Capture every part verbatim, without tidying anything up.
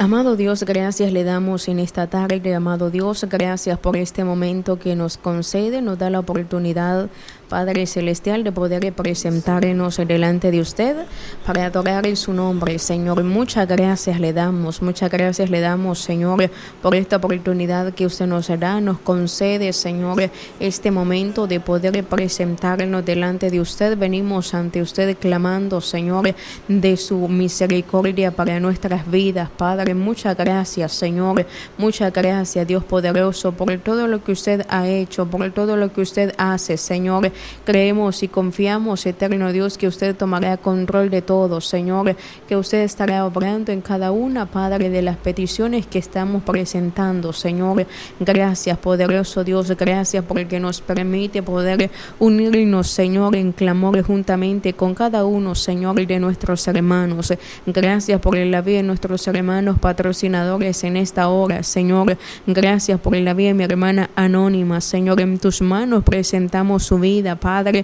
Amado Dios, gracias le damos en esta tarde, amado Dios, gracias por este momento que nos concede, nos da la oportunidad, Padre Celestial, de poder presentarnos delante de usted para adorar en su nombre, Señor. Muchas gracias le damos, muchas gracias le damos, Señor, por esta oportunidad que usted nos da, nos concede, Señor, este momento de poder presentarnos delante de usted. Venimos ante usted clamando, Señor, de su misericordia para nuestras vidas, Padre. Muchas gracias, Señor, muchas gracias, Dios poderoso, por todo lo que usted ha hecho, por todo lo que usted hace, Señor. Creemos y confiamos, eterno Dios, que usted tomará control de todo, Señor, que usted estará obrando en cada una, Padre, de las peticiones que estamos presentando, Señor. Gracias, poderoso Dios, gracias porque nos permite poder unirnos, Señor, en clamor juntamente con cada uno, Señor, de nuestros hermanos. Gracias por la vida de nuestros hermanos patrocinadores en esta hora, Señor. Gracias por la vida de mi hermana Anónima, Señor. En tus manos presentamos su vida, Padre.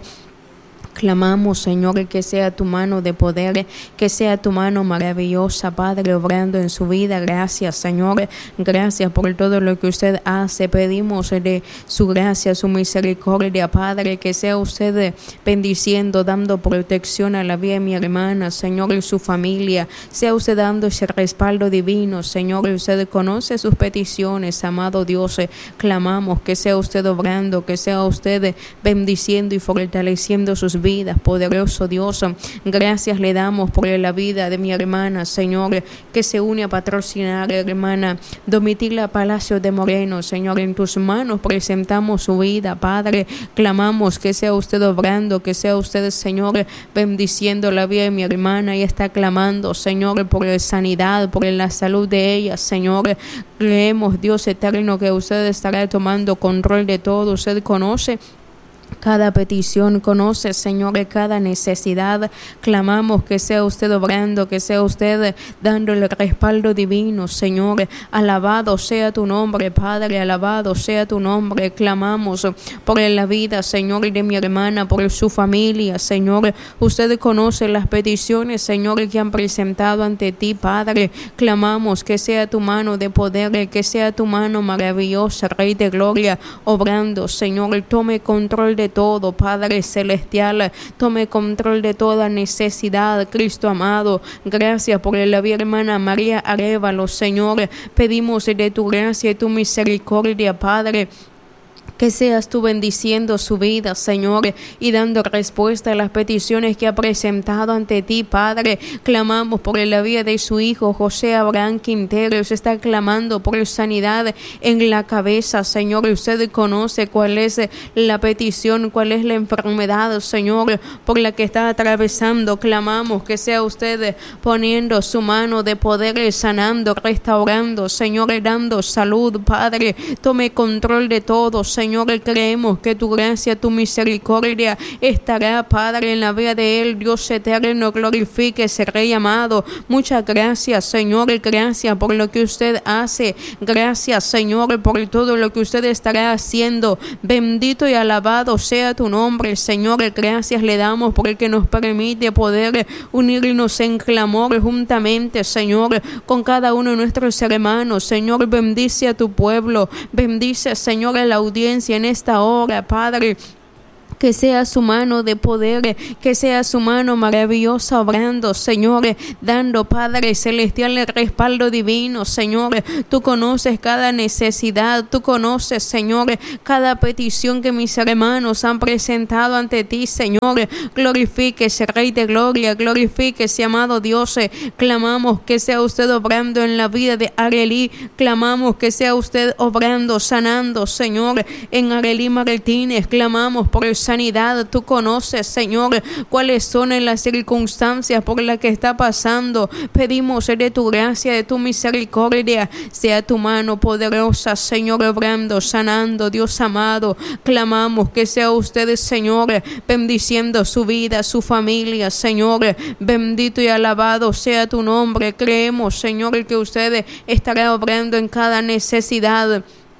Clamamos, Señor, que sea tu mano de poder, que sea tu mano maravillosa, Padre, obrando en su vida. Gracias, Señor. Gracias por todo lo que usted hace. Pedimos de su gracia, su misericordia, Padre, que sea usted bendiciendo, dando protección a la vida de mi hermana, Señor, y su familia. Sea usted dando ese respaldo divino, Señor. Usted conoce sus peticiones, amado Dios. Clamamos que sea usted obrando, que sea usted bendiciendo y fortaleciendo sus vidas. vidas, poderoso Dios. Gracias le damos por la vida de mi hermana, Señor, que se une a patrocinar, hermana Domitila Palacio de Moreno, Señor. En tus manos presentamos su vida, Padre. Clamamos que sea usted obrando, que sea usted, Señor, bendiciendo la vida de mi hermana. Y está clamando, Señor, por la sanidad, por la salud de ella, Señor. Creemos, Dios eterno, que usted estará tomando control de todo. Usted conoce cada petición, conoce, Señor, cada necesidad. Clamamos que sea usted obrando, que sea usted dando el respaldo divino, Señor. Alabado sea tu nombre, Padre, alabado sea tu nombre. Clamamos por la vida, Señor, de mi hermana, por su familia, Señor. Usted conoce las peticiones, Señor, que han presentado ante ti, Padre. Clamamos que sea tu mano de poder, que sea tu mano maravillosa, Rey de gloria, obrando, Señor. Tome control de todo, Padre celestial, tome control de toda necesidad, Cristo amado. Gracias por la vida hermana María Arévalo, Señor. Pedimos de tu gracia y tu misericordia, Padre, que seas tú bendiciendo su vida, Señor, y dando respuesta a las peticiones que ha presentado ante ti, Padre. Clamamos por la vida de su hijo José Abraham Quintero. Se está clamando por sanidad en la cabeza, Señor. Usted conoce cuál es la petición, cuál es la enfermedad, Señor, por la que está atravesando. Clamamos que sea usted poniendo su mano de poder, sanando, restaurando, Señor, dando salud, Padre. Tome control de todo, Señor. Señor, creemos que tu gracia, tu misericordia estará, Padre, en la vida de él. Dios eterno, glorifique ese Rey amado. Muchas gracias, Señor, gracias por lo que usted hace. Gracias, Señor, por todo lo que usted estará haciendo. Bendito y alabado sea tu nombre, Señor. Gracias le damos por el que nos permite poder unirnos en clamor juntamente, Señor, con cada uno de nuestros hermanos. Señor, bendice a tu pueblo. Bendice, Señor, a la audiencia en esta hora, Padre. Que sea su mano de poder, que sea su mano maravillosa obrando, Señor, dando, Padre celestial, el respaldo divino, Señor. Tú conoces cada necesidad, tú conoces, Señor, cada petición que mis hermanos han presentado ante ti, Señor. Glorifíquese, Rey de gloria, glorifíquese, amado Dios. Clamamos que sea usted obrando en la vida de Arelí, clamamos que sea usted obrando, sanando, Señor, en Arelí Martínez. Clamamos por el sanidad. Tú conoces, Señor, cuáles son las circunstancias por las que está pasando. Pedimos de tu gracia, de tu misericordia, sea tu mano poderosa, Señor, obrando, sanando, Dios amado. Clamamos que sea usted, Señor, bendiciendo su vida, su familia, Señor. Bendito y alabado sea tu nombre. Creemos, Señor, que usted estará obrando en cada necesidad.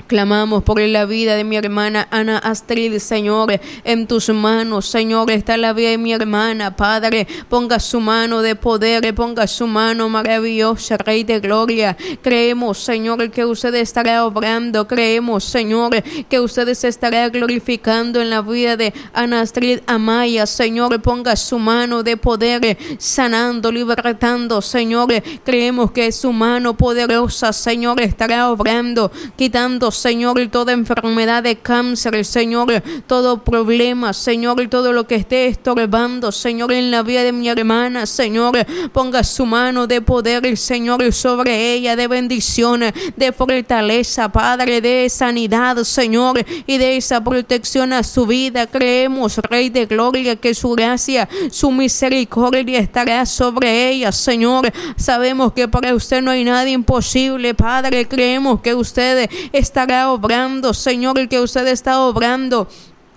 Clamamos por la vida de mi hermana Ana Astrid, Señor, en tus manos, Señor, está la vida de mi hermana, Padre, ponga su mano de poder, ponga su mano maravillosa, Rey de Gloria. Creemos, Señor, que usted estará obrando, creemos, Señor, que usted se estará glorificando en la vida de Ana Astrid Amaya, Señor, ponga su mano de poder, sanando, libertando, Señor, creemos que su mano poderosa, Señor, estará obrando, quitando, Señor, toda enfermedad de cáncer, Señor, todo problema, Señor, todo lo que esté estorbando, Señor, en la vida de mi hermana, Señor, ponga su mano de poder, Señor, sobre ella, de bendición, de fortaleza, Padre, de sanidad, Señor, y de esa protección a su vida. Creemos, Rey de Gloria, que su gracia, su misericordia estará sobre ella, Señor. Sabemos que para usted no hay nada imposible, Padre. Creemos que usted está estará obrando, Señor, el que usted está obrando.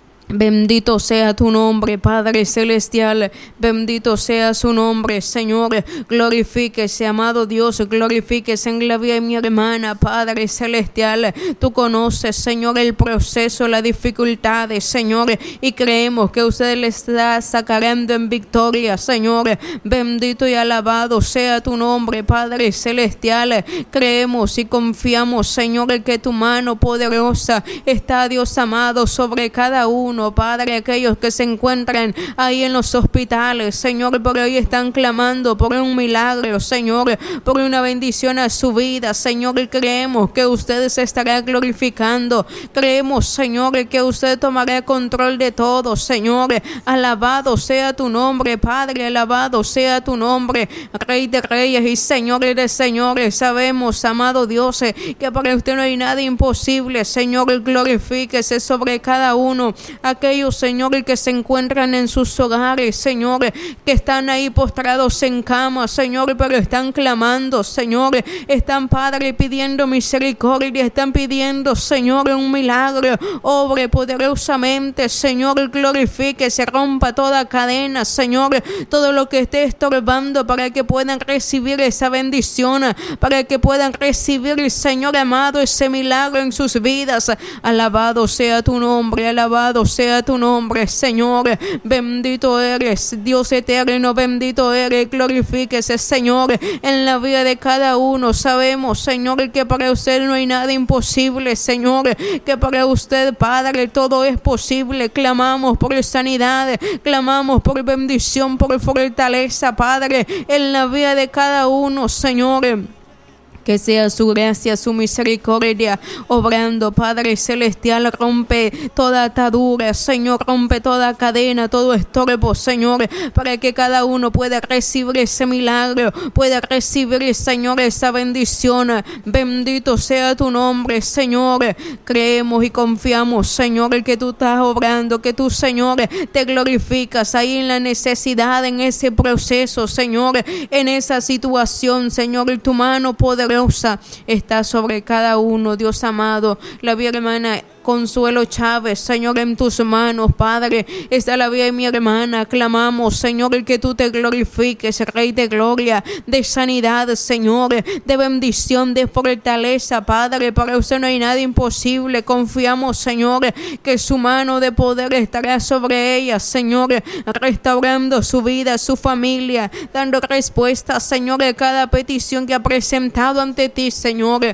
Bendito sea tu nombre, Padre Celestial, bendito sea su nombre, Señor, glorifíquese, amado Dios, glorifíquese en la vida de mi hermana, Padre Celestial. Tú conoces, Señor, el proceso, las dificultades, Señor, y creemos que usted le está sacando en victoria, Señor. Bendito y alabado sea tu nombre, Padre Celestial. Creemos y confiamos, Señor, que tu mano poderosa está, Dios amado, sobre cada uno, Padre, aquellos que se encuentran ahí en los hospitales, Señor, por hoy están clamando por un milagro, Señor, por una bendición a su vida, Señor, y creemos que usted se estará glorificando, creemos, Señor, que usted tomará control de todo, Señor. Alabado sea tu nombre, Padre, alabado sea tu nombre, Rey de Reyes y Señor de Señores. Sabemos, amado Dios, que para usted no hay nada imposible, Señor, glorifíquese sobre cada uno, aquellos, Señor, que se encuentran en sus hogares, Señor, que están ahí postrados en cama, Señor, pero están clamando, Señor, están, Padre, pidiendo misericordia, están pidiendo, Señor, un milagro, obre poderosamente, Señor, glorifique, se rompa toda cadena, Señor, todo lo que esté estorbando para que puedan recibir esa bendición, para que puedan recibir, Señor amado, ese milagro en sus vidas. Alabado sea tu nombre, alabado sea sea tu nombre, Señor. Bendito eres, Dios eterno, bendito eres. Glorifíquese, Señor, en la vida de cada uno. Sabemos, Señor, que para usted no hay nada imposible, Señor, que para usted, Padre, todo es posible. Clamamos por sanidad, clamamos por bendición, por fortaleza, Padre, en la vida de cada uno, Señor. Que sea su gracia, su misericordia, obrando, Padre Celestial. Rompe toda atadura, Señor, rompe toda cadena, todo estorbo, Señor, para que cada uno pueda recibir ese milagro, pueda recibir, Señor, esa bendición. Bendito sea tu nombre, Señor. Creemos y confiamos, Señor, que tú estás obrando, que tú, Señor, te glorificas ahí en la necesidad, en ese proceso, Señor, en esa situación, Señor, tu mano poderosa está sobre cada uno, Dios amado. La vida hermana Consuelo Chávez, Señor, en tus manos, Padre, está la vida de mi hermana. Clamamos, Señor, el que tú te glorifiques, Rey de gloria, de sanidad, Señor, de bendición, de fortaleza, Padre. Para usted no hay nada imposible. Confiamos, Señor, que su mano de poder estará sobre ella, Señor, restaurando su vida, su familia, dando respuesta, Señor, a cada petición que ha presentado ante ti, Señor.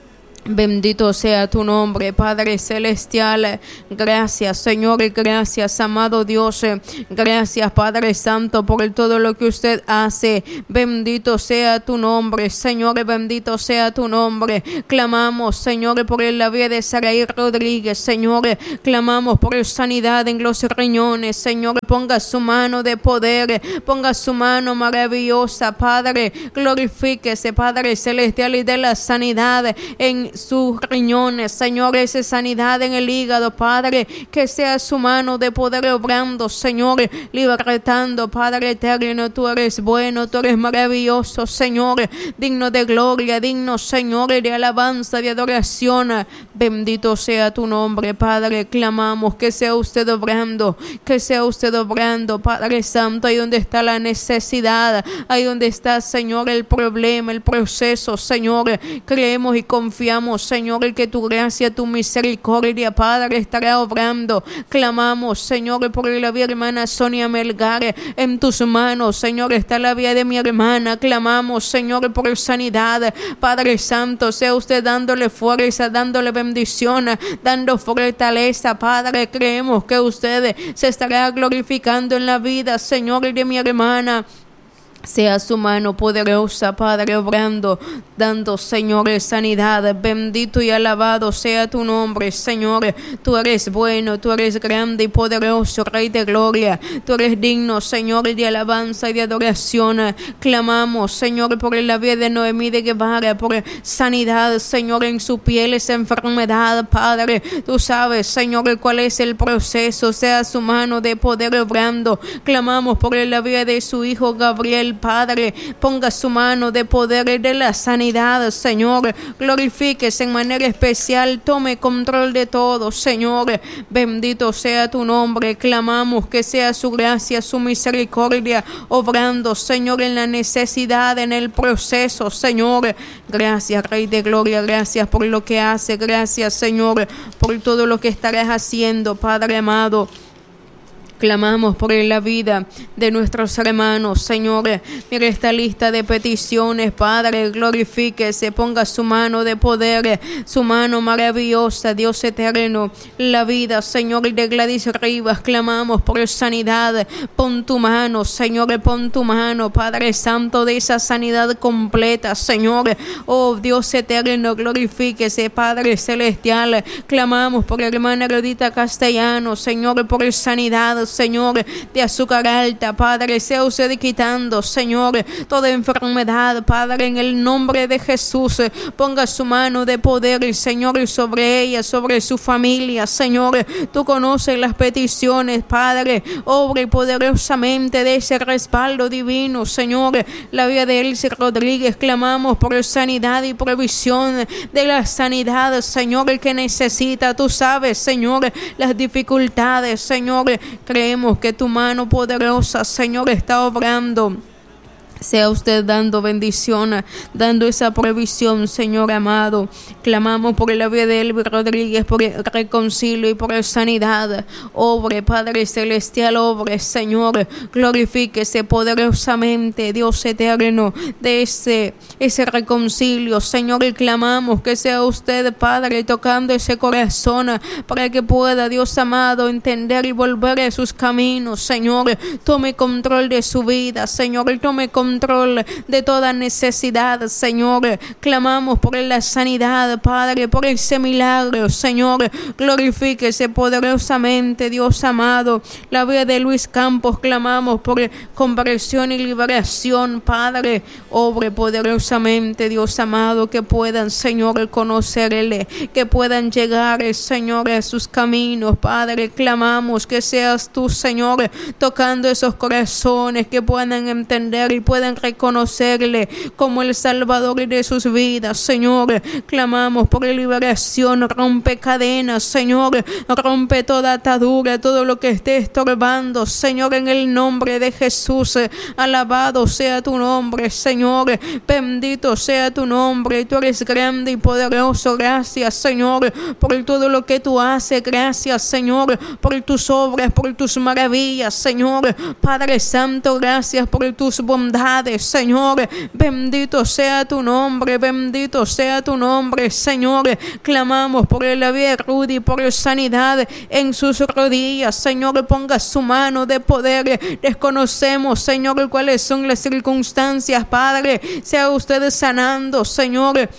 Bendito sea tu nombre, Padre Celestial. Gracias, Señor, y gracias, amado Dios. Gracias, Padre Santo, por todo lo que usted hace. Bendito sea tu nombre, Señor, bendito sea tu nombre. Clamamos, Señor, por la vida de Saraí Rodríguez, Señor. Clamamos por sanidad en los riñones, Señor. Ponga su mano de poder, ponga su mano maravillosa, Padre. Glorifíquese, Padre Celestial, y de la sanidad en sus riñones, Señor, esa sanidad en el hígado, Padre, que sea su mano de poder obrando, Señor, libertando, Padre eterno. Tú eres bueno, tú eres maravilloso, Señor, digno de gloria, digno, Señor, de alabanza, de adoración. Bendito sea tu nombre, Padre. Clamamos que sea usted obrando, que sea usted obrando, Padre Santo, ahí donde está la necesidad, ahí donde está, Señor, el problema, el proceso, Señor. Creemos y confiamos, clamamos, Señor, que tu gracia, tu misericordia, Padre, estará obrando. Clamamos, Señor, por la vida hermana Sonia Melgar. En tus manos, Señor, está la vida de mi hermana. Clamamos, Señor, por sanidad. Padre Santo, sea usted dándole fuerza, dándole bendición, dando fortaleza. Padre, creemos que usted se estará glorificando en la vida, Señor, de mi hermana. Sea su mano poderosa, Padre, obrando, dando, Señor, sanidad. Bendito y alabado sea tu nombre, Señor. Tú eres bueno, tú eres grande y poderoso, Rey de gloria. Tú eres digno, Señor, de alabanza y de adoración. Clamamos, Señor, por la vida de Noemí de Guevara, por sanidad, Señor, en su piel, esa enfermedad, Padre. Tú sabes, Señor, cuál es el proceso. Sea su mano de poder obrando. Clamamos por la vida de su hijo Gabriel, Padre, ponga su mano de poder de la sanidad, Señor. Glorifíquese en manera especial, tome control de todo, Señor. Bendito sea tu nombre. Clamamos que sea su gracia, su misericordia, obrando, Señor, en la necesidad, en el proceso, Señor. Gracias, Rey de gloria, gracias por lo que hace, gracias, Señor, por todo lo que estarás haciendo, Padre amado. Clamamos por la vida de nuestros hermanos, Señor. Mira esta lista de peticiones, Padre, glorifíquese, ponga su mano de poder, su mano maravillosa, Dios eterno. La vida, Señor, de Gladys Rivas, clamamos por sanidad. Pon tu mano, Señor, pon tu mano, Padre Santo, de esa sanidad completa, Señor. Oh, Dios eterno, glorifíquese, Padre celestial. Clamamos por la hermana Rodita Castellano, Señor, por sanidad, Señor, de azúcar alta, Padre, sea usted quitando, Señor, toda enfermedad, Padre, en el nombre de Jesús. Ponga su mano de poder, Señor, sobre ella, sobre su familia, Señor. Tú conoces las peticiones, Padre. Obre poderosamente de ese respaldo divino, Señor. La vida de Elsie Rodríguez, clamamos por sanidad y provisión de la sanidad, Señor, el que necesita. Tú sabes, Señor, las dificultades, Señor. Creemos que tu mano poderosa, Señor, está obrando. Sea usted dando bendición, dando esa provisión, Señor amado. Clamamos por la vida de Elvis Rodríguez, por el reconcilio y por la sanidad. Obre, Padre celestial, obre, Señor. Glorifíquese poderosamente, Dios eterno, de ese, ese reconcilio, Señor. Y clamamos que sea usted, Padre, tocando ese corazón para que pueda, Dios amado, entender y volver a sus caminos, Señor. Tome control de su vida, Señor. Y tome control control de toda necesidad, Señor. Clamamos por la sanidad, Padre, por ese milagro, Señor. Glorifíquese poderosamente, Dios amado. La vida de Luis Campos, clamamos por conversión y liberación, Padre. Obre poderosamente, Dios amado, que puedan, Señor, conocerle, que puedan llegar, Señor, a sus caminos, Padre. Clamamos que seas tú, Señor, tocando esos corazones, que puedan entender y puedan reconocerle como el Salvador de sus vidas, Señor. Clamamos por liberación, rompe cadenas, Señor, rompe toda atadura, todo lo que esté estorbando, Señor, en el nombre de Jesús. Alabado sea tu nombre, Señor, bendito sea tu nombre. Tú eres grande y poderoso. Gracias, Señor, por todo lo que tú haces. Gracias, Señor, por tus obras, por tus maravillas, Señor. Padre Santo, gracias por tus bondades, Señor. Bendito sea tu nombre, bendito sea tu nombre, Señor. Clamamos por la vida de Rudy, por sanidad en sus rodillas, Señor. Ponga su mano de poder. Desconocemos, Señor, cuáles son las circunstancias, Padre. Sea usted sanando, Señor,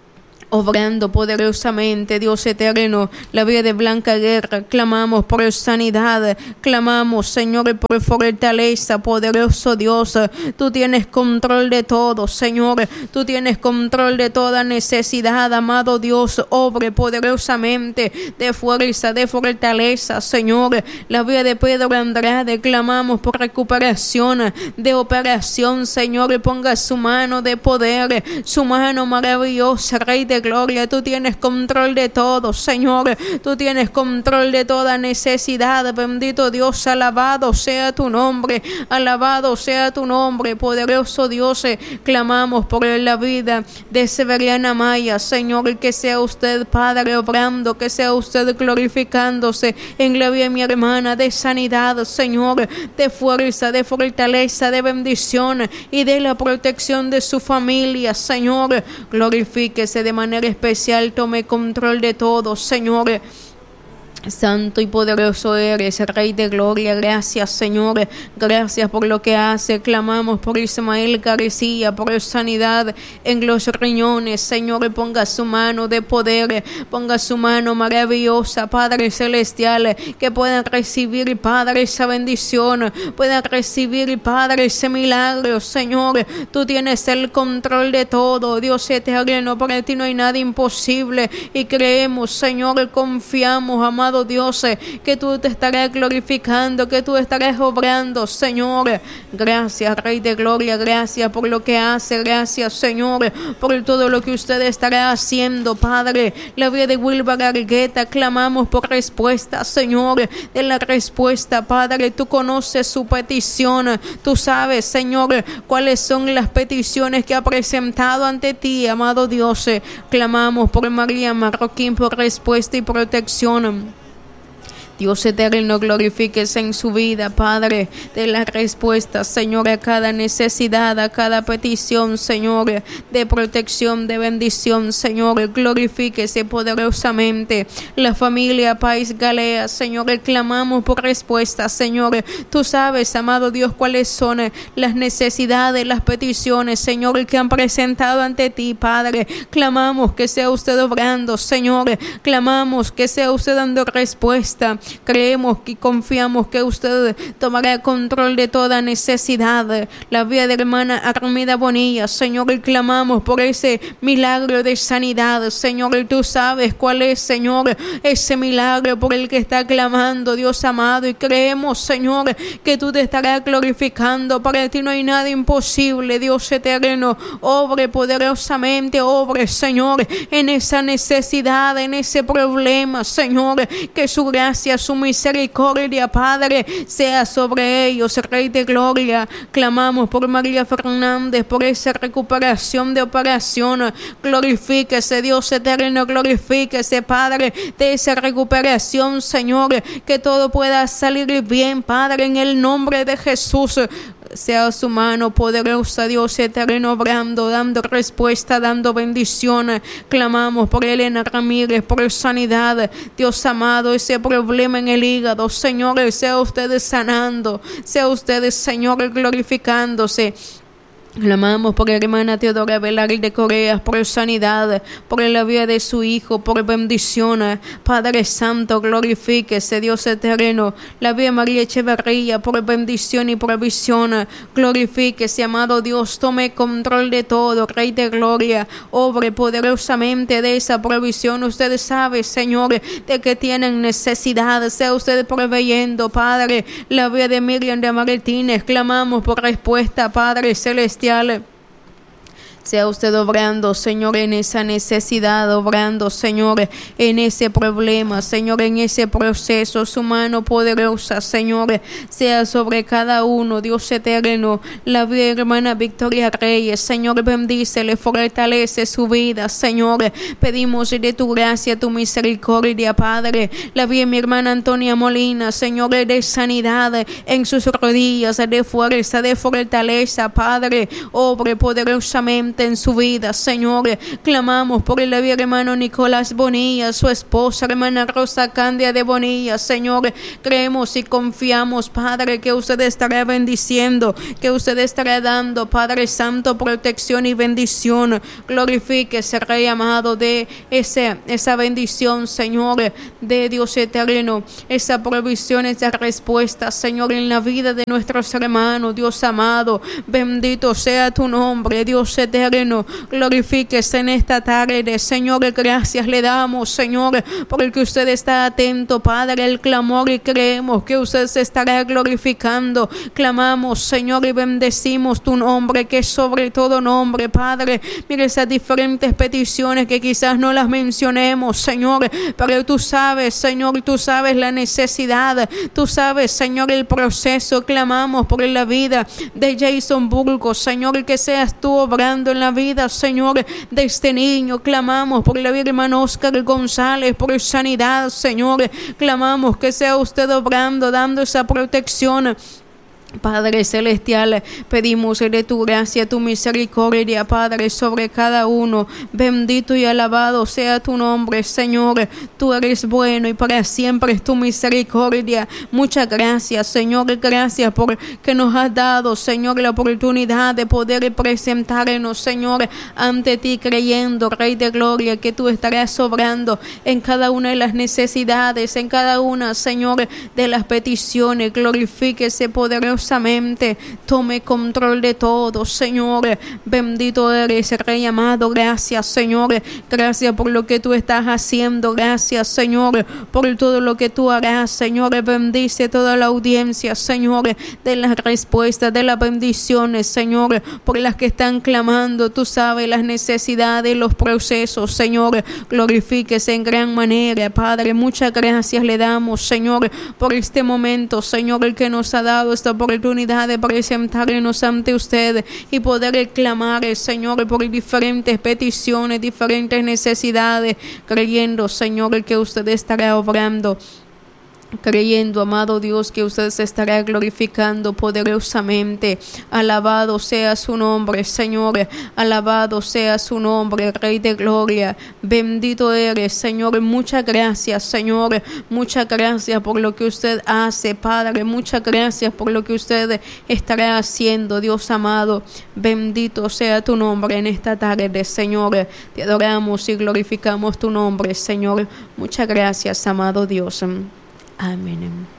obrando poderosamente, Dios eterno. La vida de Blanca Guerra, clamamos por sanidad, clamamos, Señor, por fortaleza, poderoso Dios. Tú tienes control de todo, Señor. Tú tienes control de toda necesidad, amado Dios. Obre poderosamente de fuerza, de fortaleza, Señor. La vida de Pedro Andrade, clamamos por recuperación de operación, Señor. Y ponga su mano de poder, su mano maravillosa, Rey de gloria. Tú tienes control de todo, Señor. Tú tienes control de toda necesidad. Bendito Dios, alabado sea tu nombre. Alabado sea tu nombre, poderoso Dios. Clamamos por la vida de Severiana Maya, Señor, que sea usted, Padre, obrando, que sea usted glorificándose en la vida de mi hermana, de sanidad, Señor, de fuerza, de fortaleza, de bendición y de la protección de su familia, Señor. Glorifíquese de manera especial, tome control de todo, Señor. Santo y poderoso eres, Rey de gloria. Gracias, Señor. Gracias por lo que hace. Clamamos por Ismael García, por sanidad en los riñones. Señor, ponga su mano de poder, ponga su mano maravillosa, Padre celestial, que puedan recibir, Padre, esa bendición, puedan recibir, Padre, ese milagro. Señor, tú tienes el control de todo, Dios eterno. Para ti no hay nada imposible y creemos, Señor, confiamos, amado Dios, que tú te estarás glorificando, que tú estarás obrando, Señor. Gracias, Rey de gloria, gracias por lo que hace, gracias, Señor, por todo lo que usted estará haciendo, Padre. La vida de Wilba Gargueta, clamamos por respuesta, Señor, de la respuesta, Padre. Tú conoces su petición, tú sabes, Señor, cuáles son las peticiones que ha presentado ante ti, amado Dios. Clamamos por María Marroquín, por respuesta y protección. Dios eterno, glorifíquese en su vida, Padre, de la respuesta, Señor, a cada necesidad, a cada petición, Señor, de protección, de bendición, Señor. Glorifíquese poderosamente la familia País Galea, Señor. Clamamos por respuesta, Señor. Tú sabes, amado Dios, cuáles son las necesidades, las peticiones, Señor, que han presentado ante ti, Padre. Clamamos que sea usted obrando, Señor. Clamamos que sea usted dando respuesta. Creemos y confiamos que usted tomará control de toda necesidad. La vida de hermana Armida Bonilla, Señor, y clamamos por ese milagro de sanidad, Señor. Y tú sabes cuál es, Señor, ese milagro por el que está clamando, Dios amado. Y creemos, Señor, que tú te estarás glorificando. Para ti no hay nada imposible, Dios eterno. Obre poderosamente, obre, Señor, en esa necesidad, en ese problema, Señor. Que su gracia, su misericordia, Padre, sea sobre ellos, Rey de gloria. Clamamos por María Fernández, por esa recuperación de operación. Glorifíquese, Dios eterno, glorifíquese, Padre, de esa recuperación, Señor, que todo pueda salir bien, Padre, en el nombre de Jesús. Sea su mano poderosa, Dios eterno, obrando, dando respuesta, dando bendición. Clamamos por Elena Ramírez, por sanidad, Dios amado, ese problema en el hígado, Señor, sea usted sanando, sea usted, Señor, glorificándose. Clamamos por la hermana Teodora Velarde Correa, por sanidad, por la vida de su hijo, por bendición. Padre Santo, glorifíquese, Dios eterno. La vida de María Echeverría, por bendición y provisión. Glorifíquese, amado Dios, tome control de todo, Rey de gloria. Obre poderosamente de esa provisión. Usted sabe, Señor, de que tienen necesidad. Sea usted proveyendo, Padre. La vida de Miriam de Martínez, clamamos por respuesta, Padre celestial. Sea usted obrando, Señor, en esa necesidad, obrando, Señor, en ese problema, Señor, en ese proceso. Su mano poderosa, Señor, sea sobre cada uno, Dios eterno. La vida de hermana Victoria Reyes, Señor, bendícele, fortalece su vida, Señor. Pedimos de tu gracia, tu misericordia, Padre. La vida de mi hermana Antonia Molina, Señor, de sanidad en sus rodillas, de fuerza, de fortaleza, Padre. Obre poderosamente en su vida, Señor. Clamamos por el hermano Nicolás Bonilla, su esposa, hermana Rosa Candia de Bonilla, Señor. Creemos y confiamos, Padre, que usted estará bendiciendo, que usted estará dando, Padre Santo, protección y bendición. Glorifíquese, Rey amado, de ese, esa bendición, Señor, de Dios eterno, esa provisión, esa respuesta, Señor, en la vida de nuestros hermanos, Dios amado. Bendito sea tu nombre, Dios eterno. eterno, glorifíquese en esta tarde, Señor. Gracias le damos, Señor, porque usted está atento, Padre, el clamor, y creemos que usted se estará glorificando. Clamamos, Señor, y bendecimos tu nombre, que es sobre todo nombre, Padre. Mire esas diferentes peticiones que quizás no las mencionemos, Señor, pero tú sabes, Señor, tú sabes la necesidad, tú sabes, Señor, el proceso. Clamamos por la vida de Jason Burgos, Señor, que seas tú obrando en la vida, Señor, de este niño. Clamamos por la vida de hermano Oscar González, por sanidad, Señor. Clamamos que sea usted obrando, dando esa protección. Padre celestial, pedimos de tu gracia, tu misericordia, Padre, sobre cada uno. Bendito y alabado sea tu nombre, Señor. Tú eres bueno y para siempre es tu misericordia. Muchas gracias, Señor. Gracias por que nos has dado, Señor, la oportunidad de poder presentarnos, Señor, ante ti, creyendo, Rey de Gloria, que tú estarás obrando en cada una de las necesidades, en cada una, Señor, de las peticiones. Glorifíquese poderosamente. Tome control de todo, Señor. Bendito eres, Rey amado. Gracias, Señor. Gracias por lo que tú estás haciendo. Gracias, Señor, por todo lo que tú harás, Señor. Bendice toda la audiencia, Señor, de las respuestas, de las bendiciones, Señor, por las que están clamando. Tú sabes las necesidades, los procesos, Señor. Glorifíquese en gran manera, Padre. Muchas gracias le damos, Señor, por este momento, Señor, el que nos ha dado esta oportunidad de presentarnos ante usted y poder clamar, Señor, por diferentes peticiones, diferentes necesidades, creyendo, Señor, que usted estará obrando. Creyendo, amado Dios, que usted se estará glorificando poderosamente. Alabado sea su nombre, Señor. Alabado sea su nombre, Rey de Gloria. Bendito eres, Señor. Muchas gracias, Señor. Muchas gracias por lo que usted hace, Padre. Muchas gracias por lo que usted estará haciendo, Dios amado. Bendito sea tu nombre en esta tarde, Señor. Te adoramos y glorificamos tu nombre, Señor. Muchas gracias, amado Dios. Amén.